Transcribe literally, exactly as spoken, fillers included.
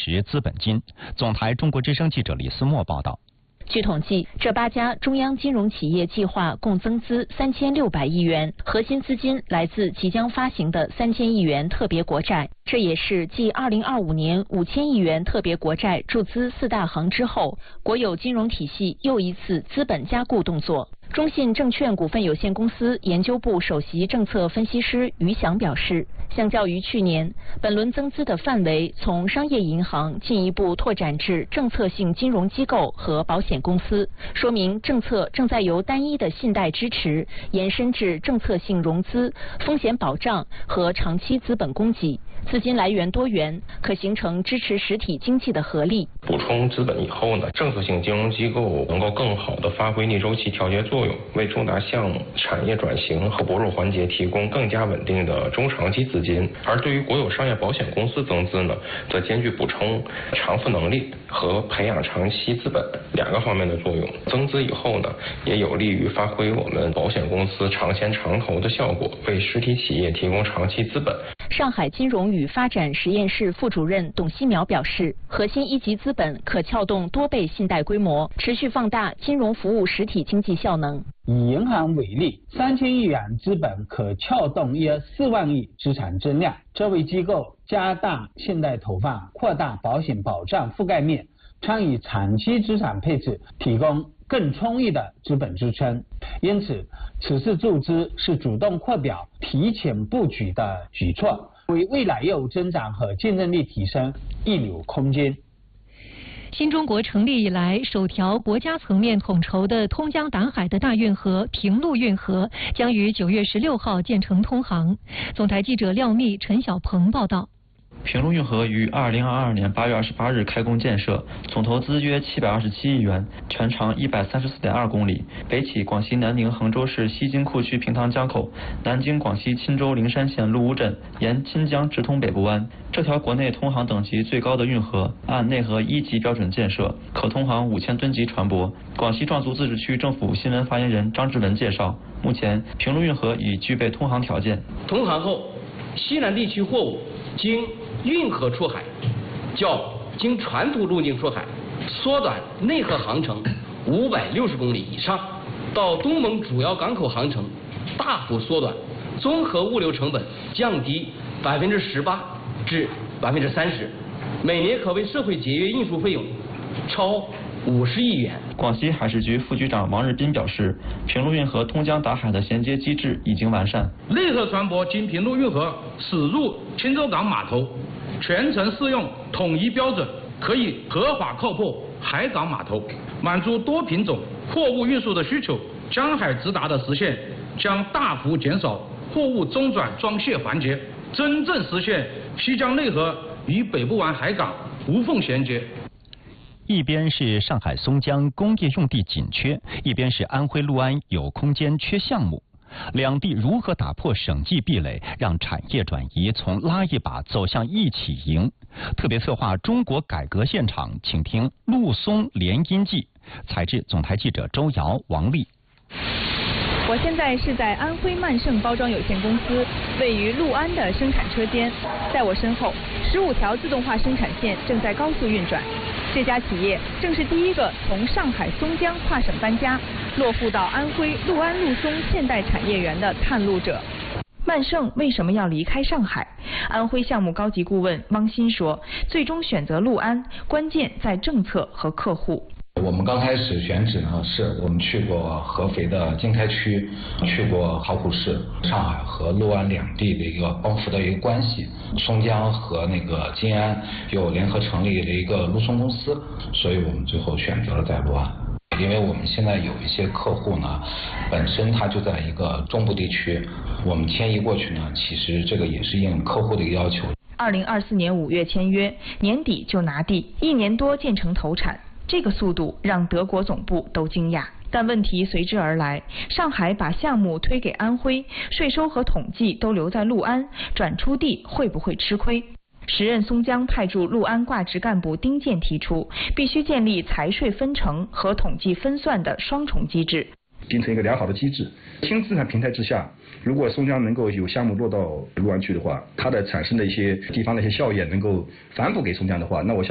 实资本金。总台中国之声记者李思墨报道。 据统计，这八家中央金融企业计划共增资三千六百亿元，核心资金来自即将发行的三千亿元特别国债。这也是继二零二五年五千亿元特别国债注资四大行之后，国有金融体系又一次资本加固动作。中信证券股份有限公司研究部首席政策分析师于翔表示，相较于去年，本轮增资的范围从商业银行进一步拓展至政策性金融机构和保险公司，说明政策正在由单一的信贷支持延伸至政策性融资、风险保障和长期资本供给，资金来源多元，可形成支持实体经济的合力。 补充资本以后呢，政策性金融机构能够更好地发挥逆周期调节作用，为重大项目、产业转型和薄弱环节提供更加稳定的中长期资金。而对于国有商业保险公司增资呢，则兼具补充偿付能力和培养长期资本两个方面的作用。增资以后呢，也有利于发挥我们保险公司长钱长投的效果，为实体企业提供长期资本。 上海金融与发展实验室副主任董希苗表示，核心一级资本可撬动多倍信贷规模，持续放大金融服务实体经济效能。 以银行为例，三千亿元资本可撬动约四万亿资产增量。这为机构加大信贷投放，扩大保险保障覆盖面，参与长期资产配置，提供更充裕的资本支撑。因此，此次注资是主动扩表、提前布局的举措，为未来业务增长和竞争力提升预留空间。 新中国成立以来，首条国家层面统筹的通江达海的大运河平陆运河将于九月十六号建成通航。总台记者廖密、陈晓鹏报道。 平陆运河于二零二二年八月二十八日开工建设，总投资约七百二十七亿元，全长一百三十四点二公里，北起广西南宁衡州市西金库区平塘江口，南经广西钦州灵山县陆乌镇，沿钦江直通北部湾。这条国内通航等级最高的运河，按内河一级标准建设，可通航五千吨级船舶。广西壮族自治区政府新闻发言人张志文介绍，目前平陆运河已具备通航条件。 通航后，西南地区货物经运河出海，较经传统路径出海缩短内河航程五百六十公里以上，到东盟主要港口航程大幅缩短，综合物流成本降低百分之十八至百分之三十，每年可为社会节约运输费用超五十亿元。 广西海事局副局长王日斌表示，平陆运河通江达海的衔接机制已经完善。 内河船舶经平陆运河驶入钦州港码头，全程适用统一标准，可以合法靠泊海港码头，满足多品种货物运输的需求。江海直达的实现，将大幅减少货物中转装卸环节，真正实现西江内河与北部湾海港无缝衔接。 一边是上海松江工业用地紧缺，一边是安徽六安有空间缺项目，两地如何打破省际壁垒，让产业转移从拉一把走向一起赢？特别策划中国改革现场，请听陆松联姻记。采制总台记者周瑶、王丽。 我现在是在安徽曼盛包装有限公司位于六安的生产车间，在我身后，十五条自动化生产线正在高速运转。这家企业正是第一个从上海松江跨省搬家，落户到安徽六安陆松现代产业园的探路者。曼盛为什么要离开上海？安徽项目高级顾问汪鑫说，最终选择六安，关键在政策和客户。 我们刚开始选址呢，是我们去过合肥的经开区，去过巢湖市，上海和六安两地的一个帮扶的一个关系。松江和那个金安又联合成立了一个陆松公司，所以我们最后选择了在六安。因为我们现在有一些客户呢，本身他就在一个中部地区，我们迁移过去呢，其实这个也是应客户的一个要求。 二零二四年五月签约，年底就拿地，一年多建成投产。这个速度让德国总部都惊讶，但问题随之而来。上海把项目推给安徽，税收和统计都留在六安，转出地会不会吃亏？时任松江派驻六安挂职干部丁健提出，必须建立财税分成和统计分算的双重机制， 形成一个良好的机制。新资产平台之下，如果松江能够有项目落到六安去的话，它的产生的一些地方的一些效益能够反哺给松江的话，那我想